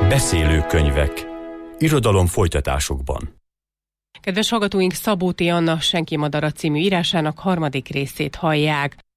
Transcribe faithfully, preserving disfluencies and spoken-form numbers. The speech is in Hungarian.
Beszélő könyvek. Irodalom folytatásokban. Kedves hallgatóink, Szabó T. Anna Senki madara című írásának harmadik részét hallják.